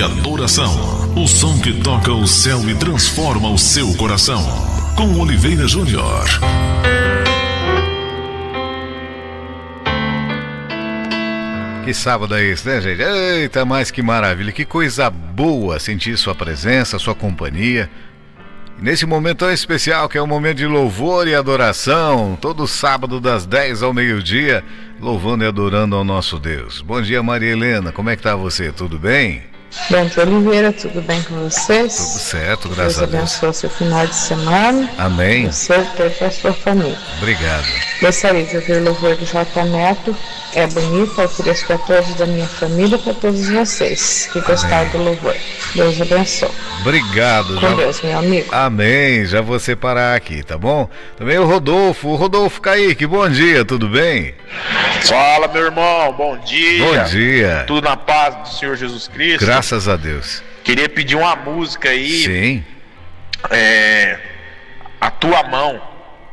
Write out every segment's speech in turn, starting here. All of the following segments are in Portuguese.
e adoração. O som que toca o céu e transforma o seu coração. Com Oliveira Júnior. Que sábado é esse, né, gente? Eita, mas que maravilha, que coisa boa sentir sua presença, sua companhia. E nesse momento tão especial, que é um momento de louvor e adoração, todo sábado das 10 ao meio-dia, louvando e adorando ao nosso Deus. Bom dia, Maria Helena, como é que tá você? Tudo bem? Bom dia, Oliveira, tudo bem com vocês? Tudo certo, graças a Deus. Deus abençoe seu final de semana. Amém. Você e toda a sua família. Obrigado. Gostaria de ouvir o louvor do J. Neto. É bonito, eu ofereço para todos da minha família, para todos vocês que gostaram do louvor. Deus abençoe. Obrigado. Com Deus, meu amigo. Amém, já vou separar aqui, tá bom? Também o Rodolfo Kaique, bom dia, tudo bem? Fala, meu irmão, bom dia. Bom dia. Tudo na paz do Senhor Jesus Cristo. Graças a Deus. Queria pedir uma música aí. Sim. A tua mão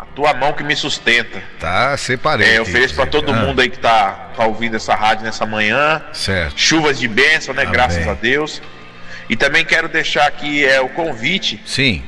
que me sustenta. Tá, separei. Eu ofereço para todo mundo aí que tá ouvindo essa rádio nessa manhã. Certo. Chuvas de bênção, né? Amém. Graças a Deus. E também quero deixar aqui o convite. Sim.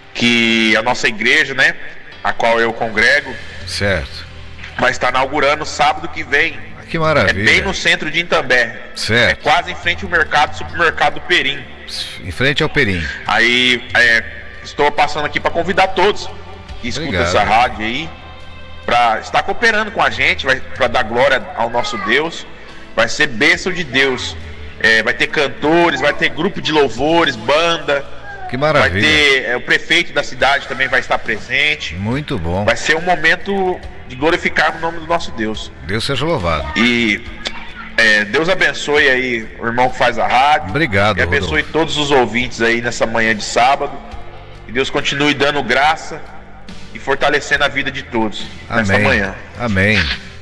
Que a nossa igreja, né? A qual eu congrego. Certo. Vai estar inaugurando sábado que vem. Que maravilha. É bem no centro de Itambé. Certo. É quase em frente ao supermercado Perim. Em frente ao Perim. Aí, estou passando aqui para convidar todos que escutam essa rádio aí para estar cooperando com a gente, para dar glória ao nosso Deus. Vai ser bênção de Deus. Vai ter cantores, vai ter grupo de louvores, banda. Que maravilha. Vai ter o prefeito da cidade também vai estar presente. Muito bom. Vai ser um momento de glorificar o nome do nosso Deus. Deus seja louvado. E Deus abençoe aí o irmão que faz a rádio. Obrigado, E abençoe Rodolfo. todos os ouvintes aí nessa manhã de sábado. E Deus continue dando graça e fortalecendo a vida de todos nessa manhã. Amém.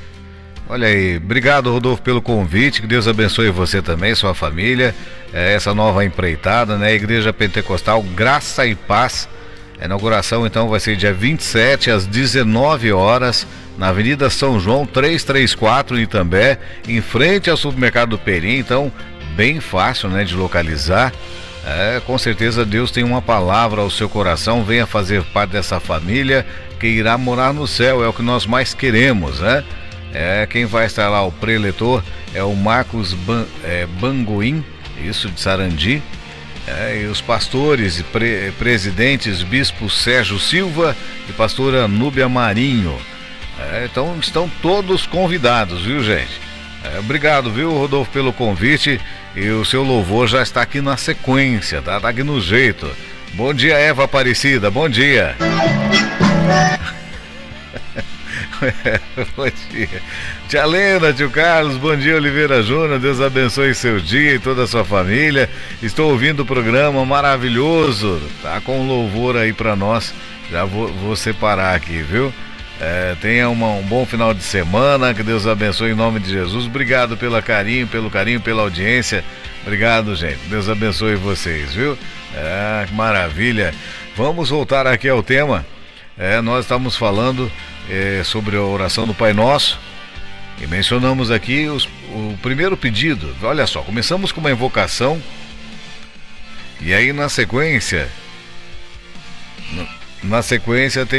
Olha aí, obrigado, Rodolfo, pelo convite. Que Deus abençoe você também, sua família. Essa nova empreitada, né? Igreja Pentecostal Graça e Paz. A inauguração então vai ser dia 27 às 19 horas na Avenida São João 334 em Itambé, em frente ao supermercado do Perim. Então, bem fácil, né, de localizar. Com certeza Deus tem uma palavra ao seu coração. Venha fazer parte dessa família que irá morar no céu. É o que nós mais queremos, né? Quem vai estar lá, o preletor, é o Marcos Bangoim, isso, de Sarandi. E os pastores e presidentes, bispo Sérgio Silva e pastora Núbia Marinho. Então estão todos convidados, viu, gente? Obrigado, viu, Rodolfo, pelo convite. E o seu louvor já está aqui na sequência, tá? Tá aqui no jeito. Bom dia, Eva Aparecida, bom dia. Bom dia. Tia Lena, tio Carlos, bom dia, Oliveira Júnior, Deus abençoe seu dia e toda a sua família. Estou ouvindo o programa maravilhoso, tá com louvor aí pra nós. Já vou separar aqui, viu? Tenha um bom final de semana, que Deus abençoe em nome de Jesus. Obrigado pelo carinho, pela audiência. Obrigado, gente. Deus abençoe vocês, viu? Que maravilha. Vamos voltar aqui ao tema. Nós estamos falando sobre a oração do Pai Nosso e mencionamos aqui o primeiro pedido. Olha só, começamos com uma invocação e aí na sequência tem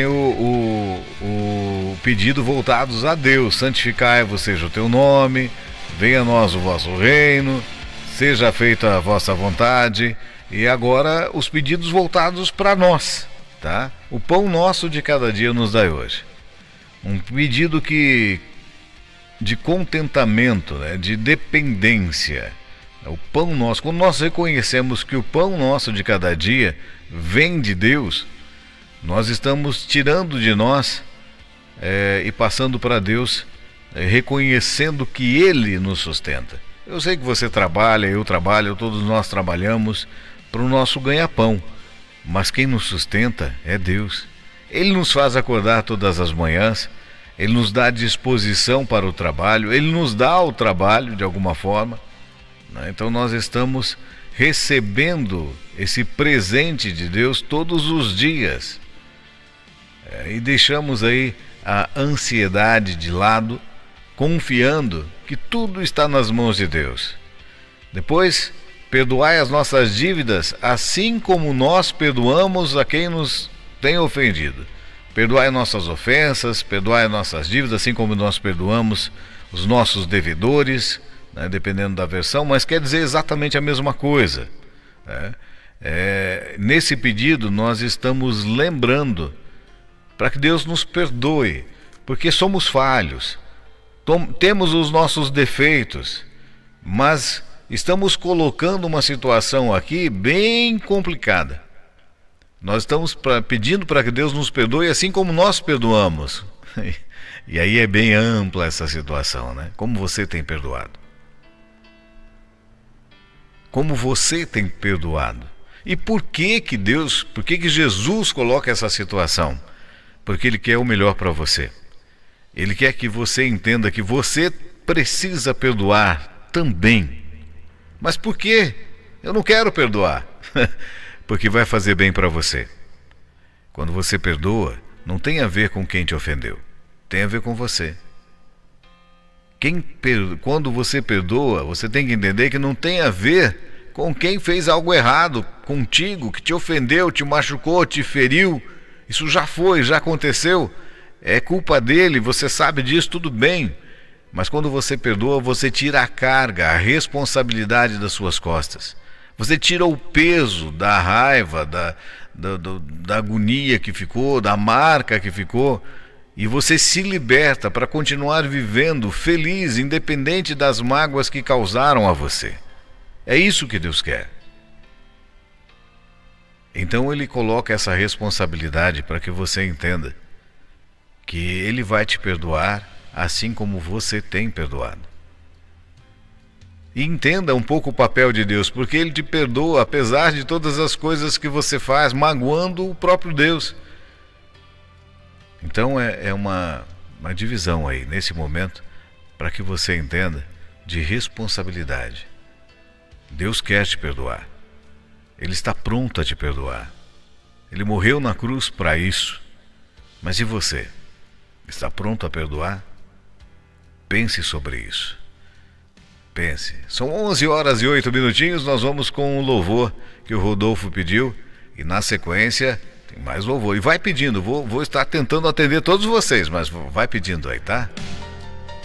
o pedido voltados a Deus. Santificai-vos seja o teu nome, venha a nós o vosso reino, seja feita a vossa vontade. E agora os pedidos voltados para nós, tá? O pão nosso de cada dia nos dai hoje. Um pedido de contentamento, né? De dependência. O pão nosso, quando nós reconhecemos que o pão nosso de cada dia vem de Deus, nós estamos tirando de nós e passando para Deus, reconhecendo que Ele nos sustenta. Eu sei que você trabalha, eu trabalho, todos nós trabalhamos para o nosso ganha-pão, mas quem nos sustenta é Deus. Ele nos faz acordar todas as manhãs, Ele nos dá disposição para o trabalho, Ele nos dá o trabalho de alguma forma, né? Então nós estamos recebendo esse presente de Deus todos os dias. E deixamos aí a ansiedade de lado, confiando que tudo está nas mãos de Deus. Depois perdoai as nossas dívidas, assim como nós perdoamos a quem nos tem ofendido. Perdoai nossas ofensas, perdoai nossas dívidas, assim como nós perdoamos os nossos devedores, né, dependendo da versão, mas quer dizer exatamente a mesma coisa, né? Nesse pedido nós estamos lembrando para que Deus nos perdoe, porque somos falhos, temos os nossos defeitos, mas estamos colocando uma situação aqui bem complicada. Nós estamos pedindo para que Deus nos perdoe assim como nós perdoamos. E aí é bem ampla essa situação, né? Como você tem perdoado? Como você tem perdoado? E por que Jesus coloca essa situação? Porque Ele quer o melhor para você. Ele quer que você entenda que você precisa perdoar também. Mas por quê? Eu não quero perdoar. Porque vai fazer bem para você. Quando você perdoa, não tem a ver com quem te ofendeu. Tem a ver com você. Quando você perdoa, você tem que entender que não tem a ver com quem fez algo errado contigo, que te ofendeu, te machucou, te feriu. Isso já foi, já aconteceu. É culpa dele, você sabe disso, tudo bem. Mas quando você perdoa, você tira a carga, a responsabilidade das suas costas. Você tira o peso da raiva, da agonia que ficou, da marca que ficou, e você se liberta para continuar vivendo feliz, independente das mágoas que causaram a você. É isso que Deus quer. Então Ele coloca essa responsabilidade para que você entenda que Ele vai te perdoar assim como você tem perdoado. E entenda um pouco o papel de Deus, porque Ele te perdoa apesar de todas as coisas que você faz, magoando o próprio Deus. Então é uma divisão aí, nesse momento, para que você entenda de responsabilidade. Deus quer te perdoar. Ele está pronto a te perdoar. Ele morreu na cruz para isso. Mas e você? Está pronto a perdoar? Pense sobre isso. Pense. São 11h08. Nós vamos com o louvor que o Rodolfo pediu. E na sequência tem mais louvor. E vai pedindo. Vou estar tentando atender todos vocês, mas vai pedindo aí, tá?